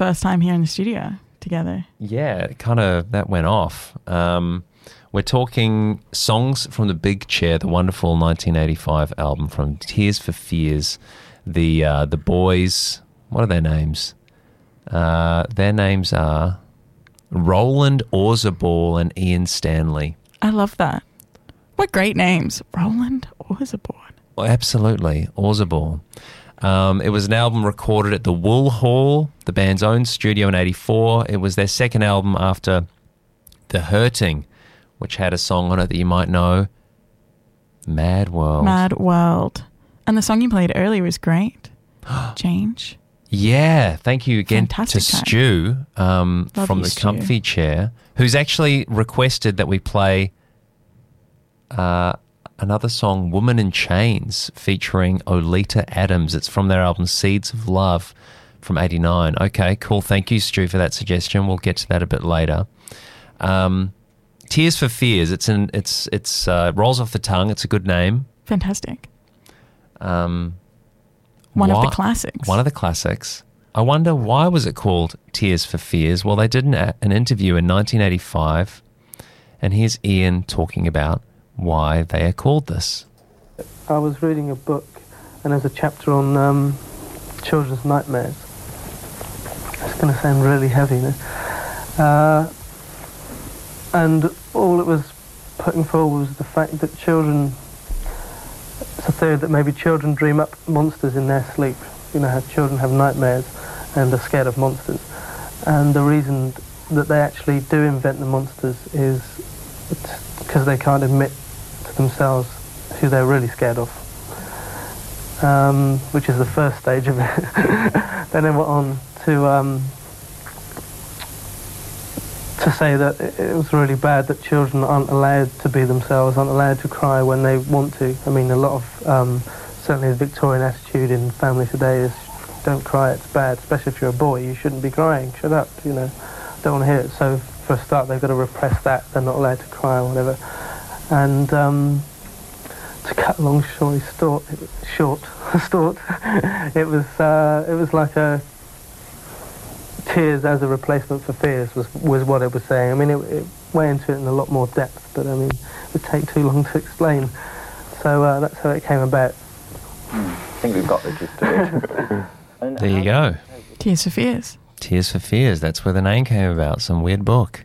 first time here in the studio together. Yeah, that went off. We're talking songs from The Big Chair, the wonderful 1985 album from Tears for Fears. The boys, what are their names? Their names are Roland Orzabal and Ian Stanley. I love that. What great names. Roland Orzabal. Oh, absolutely, Orzabal. It was an album recorded at the Wool Hall, the band's own studio in 1984. It was their second album after The Hurting, which had a song on it that you might know, Mad World. Mad World. And the song you played earlier was great. Change. Yeah, thank you again Fantastic to Stu from the Stu. Comfy Chair, who's actually requested that we play another song, Woman in Chains, featuring Oleta Adams. It's from their album Seeds of Love from 1989. Okay, cool. Thank you, Stu, for that suggestion. We'll get to that a bit later. Tears for Fears. It's rolls off the tongue. It's a good name. Fantastic. One of the classics. One of the classics. I wonder, why was it called Tears for Fears? Well, they did an interview in 1985, and here's Ian talking about why they are called this. I was reading a book, and there's a chapter on children's nightmares. It's going to sound really heavy now. And all it was putting forward was the fact that children... It's a theory that maybe children dream up monsters in their sleep. You know, how children have nightmares and are scared of monsters. And the reason that they actually do invent the monsters is because they can't admit to themselves who they're really scared of, which is the first stage of it. Then they went on to say that it was really bad that children aren't allowed to be themselves, aren't allowed to cry when they want to. I mean, a lot of, certainly the Victorian attitude in families today is, don't cry, it's bad, especially if you're a boy, you shouldn't be crying, shut up, you know, don't want to hear it. So for a start, they've got to repress that, they're not allowed to cry or whatever. And to cut a long story short, it was like a tears as a replacement for fears was what it was saying. I mean, it went into it in a lot more depth, but I mean, it would take too long to explain. So that's how it came about. I think we've got the gist of it. There you go. Tears for Fears. Tears for Fears. That's where the name came about. Some weird book.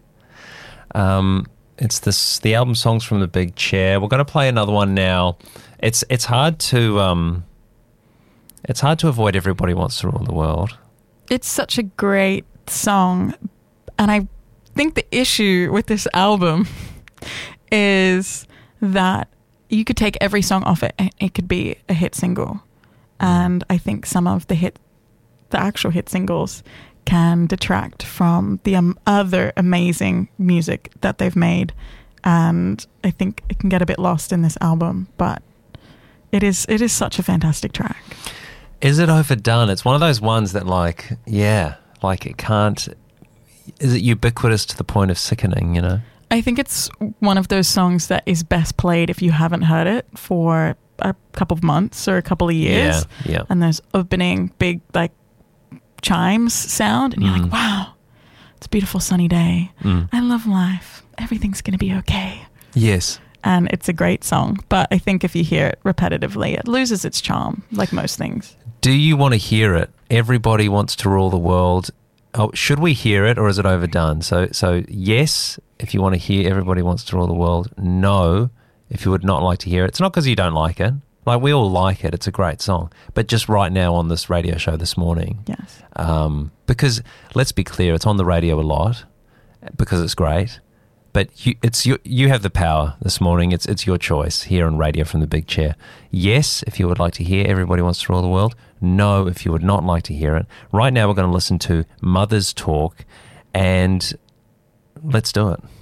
It's the album Songs from the Big Chair. We're going to play another one now. It's hard to avoid Everybody Wants to Rule the World. It's such a great song, and I think the issue with this album is that you could take every song off it and it could be a hit single, and I think some of the actual hit singles can detract from the other amazing music that they've made, and I think it can get a bit lost in this album, but it is such a fantastic track. Is it overdone? It's one of those ones that it can't... Is it ubiquitous to the point of sickening, you know? I think it's one of those songs that is best played if you haven't heard it for a couple of months or a couple of years. Yeah. And there's opening big, like, chimes sound, and you're like, wow, it's a beautiful sunny day. I love life. Everything's going to be okay. Yes. And it's a great song. But I think if you hear it repetitively, it loses its charm, like most things. Do you want to hear it? Everybody Wants to Rule the World. Oh, should we hear it, or is it overdone? So yes, if you want to hear Everybody Wants to Rule the World. No, if you would not like to hear it. It's not because you don't like it. Like, we all like it. It's a great song. But just right now on this radio show this morning. Yes. Because, let's be clear, it's on the radio a lot because it's great. But you have the power this morning. It's your choice here on Radio from the Big Chair. Yes, if you would like to hear Everybody Wants to Rule the World. No, if you would not like to hear it. Right now we're going to listen to Mothers Talk, and let's do it.